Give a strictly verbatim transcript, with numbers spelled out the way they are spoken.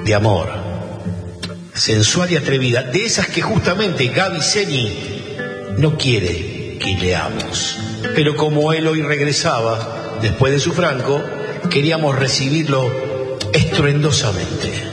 de amor, sensual y atrevida, de esas que justamente Gaby Zeni no quiere que leamos. Pero como él hoy regresaba, después de su Franco, queríamos recibirlo estruendosamente.